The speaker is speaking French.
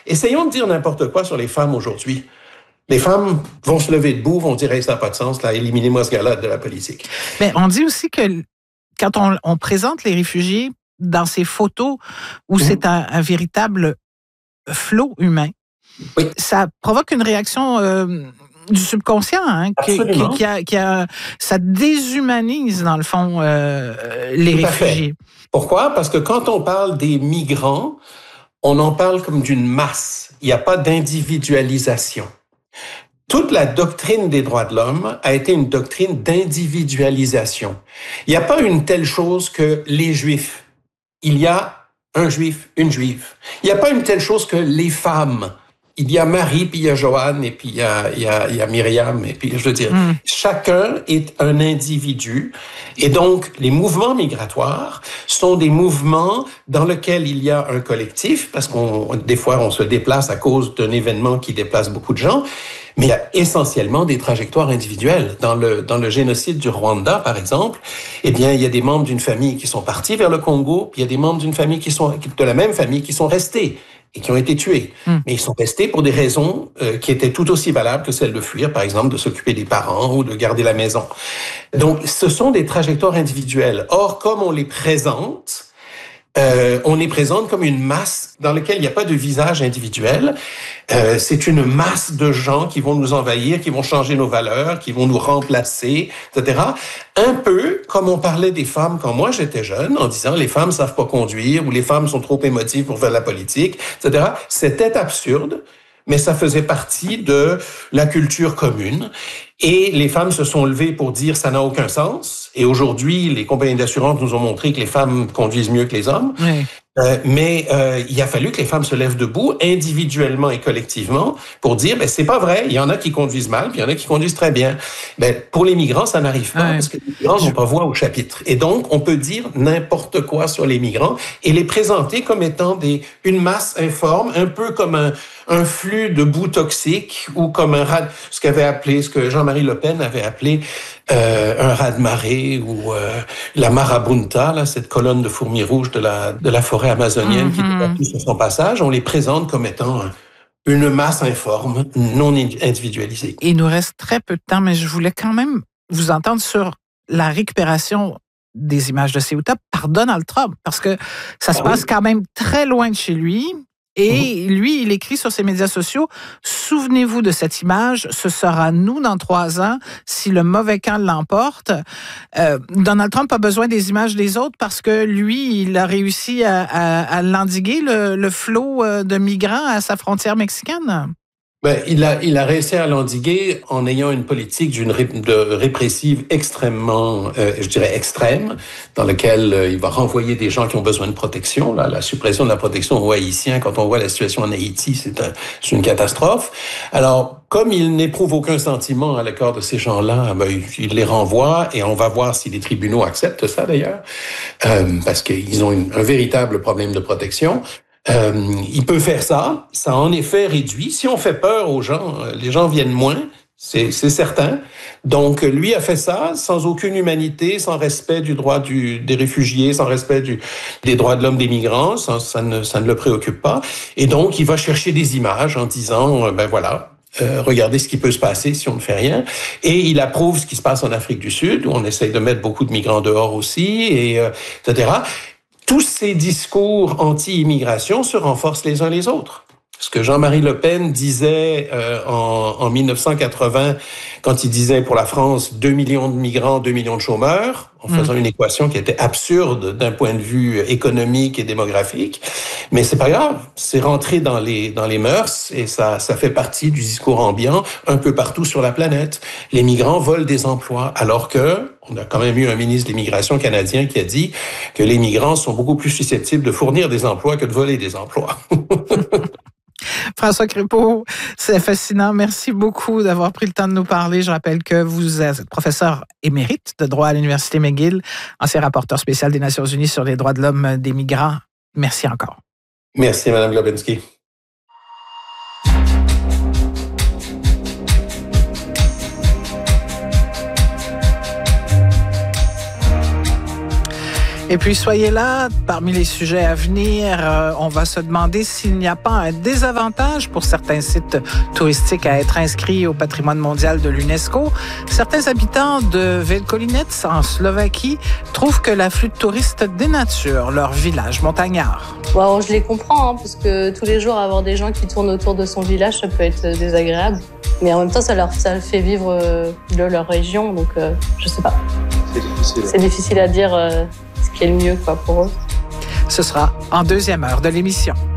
Essayons de dire n'importe quoi sur les femmes aujourd'hui. Les femmes vont se lever debout, vont dire hey, ça n'a pas de sens, là, éliminez-moi ce gars-là de la politique. Mais on dit aussi que quand on présente les réfugiés dans ces photos où c'est un véritable flot humain, ça provoque une réaction du subconscient, hein, ça déshumanise dans le fond les réfugiés. Pourquoi? Parce que quand on parle des migrants, on en parle comme d'une masse. Il n'y a pas d'individualisation. Toute la doctrine des droits de l'homme a été une doctrine d'individualisation. Il n'y a pas une telle chose que les Juifs. Il y a un Juif, une Juive. Il n'y a pas une telle chose que les femmes. Il y a Marie, puis il y a Joanne, et puis il y a Myriam, et puis je veux dire, chacun est un individu. Et donc, les mouvements migratoires sont des mouvements dans lesquels il y a un collectif, parce des fois, on se déplace à cause d'un événement qui déplace beaucoup de gens, mais il y a essentiellement des trajectoires individuelles. Dans le génocide du Rwanda, par exemple, eh bien, il y a des membres d'une famille qui sont partis vers le Congo, puis il y a des membres d'une famille de la même famille qui sont restés et qui ont été tués. Mais ils sont restés pour des raisons qui étaient tout aussi valables que celles de fuir, par exemple, de s'occuper des parents ou de garder la maison. Donc, ce sont des trajectoires individuelles. Or, comme on les présente comme une masse dans laquelle il n'y a pas de visage individuel. C'est une masse de gens qui vont nous envahir, qui vont changer nos valeurs, qui vont nous remplacer, etc. Un peu comme on parlait des femmes quand moi j'étais jeune, en disant les femmes savent pas conduire ou les femmes sont trop émotives pour faire de la politique, etc. C'était absurde, mais ça faisait partie de la culture commune. Et les femmes se sont levées pour dire ça n'a aucun sens. Et aujourd'hui, les compagnies d'assurance nous ont montré que les femmes conduisent mieux que les hommes. Oui. Mais il a fallu que les femmes se lèvent debout, individuellement et collectivement, pour dire c'est pas vrai, il y en a qui conduisent mal, puis il y en a qui conduisent très bien. Pour les migrants, ça n'arrive pas, parce que les migrants n'ont pas voix au chapitre. Et donc, on peut dire n'importe quoi sur les migrants et les présenter comme étant une masse informe, un peu comme un flux de boue toxique ou comme ce que Jean-Marie Le Pen avait appelé un raz-de-marée ou la marabunta, là, cette colonne de fourmis rouges de la forêt amazonienne qui est battue sur son passage. On les présente comme étant une masse informe, non individualisée. Il nous reste très peu de temps, mais je voulais quand même vous entendre sur la récupération des images de Ceuta par Donald Trump, parce que ça se passe quand même très loin de chez lui. Et lui, il écrit sur ses médias sociaux, « Souvenez-vous de cette image, ce sera nous dans 3 ans si le mauvais camp l'emporte. » Donald Trump a besoin des images des autres parce que lui, il a réussi à l'endiguer, le flot de migrants à sa frontière mexicaine. Il a réussi à l'endiguer en ayant une politique répressive extrêmement, je dirais extrême, dans laquelle il va renvoyer des gens qui ont besoin de protection. Là, la suppression de la protection aux Haïtiens, quand on voit la situation en Haïti, c'est une catastrophe. Alors, comme il n'éprouve aucun sentiment à l'égard de ces gens-là, il les renvoie et on va voir si les tribunaux acceptent ça d'ailleurs, parce qu'ils ont un véritable problème de protection. Il peut faire ça en effet réduit. Si on fait peur aux gens, les gens viennent moins, c'est certain. Donc, lui a fait ça sans aucune humanité, sans respect du droit des réfugiés, sans respect des droits de l'homme des migrants, ça ne le préoccupe pas. Et donc, il va chercher des images en disant, regardez ce qui peut se passer si on ne fait rien. Et il approuve ce qui se passe en Afrique du Sud, où on essaye de mettre beaucoup de migrants dehors aussi, etc. Tous ces discours anti-immigration se renforcent les uns les autres. Ce que Jean-Marie Le Pen disait en 1980, quand il disait pour la France 2 millions de migrants, 2 millions de chômeurs, en faisant une équation qui était absurde d'un point de vue économique et démographique. Mais c'est pas grave, c'est rentré dans les mœurs et ça fait partie du discours ambiant un peu partout sur la planète. Les migrants volent des emplois, alors que on a quand même eu un ministre de l'immigration canadien qui a dit que les migrants sont beaucoup plus susceptibles de fournir des emplois que de voler des emplois. François Crépeau, c'est fascinant. Merci beaucoup d'avoir pris le temps de nous parler. Je rappelle que vous êtes professeur émérite de droit à l'Université McGill, ancien rapporteur spécial des Nations unies sur les droits de l'homme des migrants. Merci encore. Merci, Mme Globensky. Et puis, soyez là, parmi les sujets à venir, on va se demander s'il n'y a pas un désavantage pour certains sites touristiques à être inscrits au patrimoine mondial de l'UNESCO. Certains habitants de Velkolinec, en Slovaquie, trouvent que l'afflux de touristes dénature leur village montagnard. Bon, je les comprends, parce que tous les jours, avoir des gens qui tournent autour de son village, ça peut être désagréable. Mais en même temps, ça leur fait vivre de leur région, donc je sais pas. C'est difficile à dire ce qui est le mieux pour eux. Ce sera en deuxième heure de l'émission.